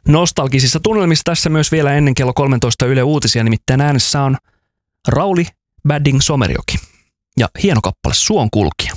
Nostalgisissa tunnelmissa tässä myös vielä ennen kello 13 Yle Uutisia, nimittäin äänessä on Rauli Badding Somerjoki ja hieno kappale Suon kulkija.